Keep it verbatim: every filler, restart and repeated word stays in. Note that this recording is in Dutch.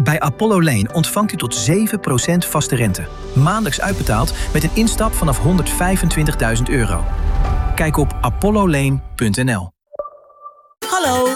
Bij Apollo Lane ontvangt u tot zeven procent vaste rente. Maandelijks uitbetaald met een instap vanaf honderdvijfentwintigduizend euro. Kijk op apollo lane punt n l. Hallo,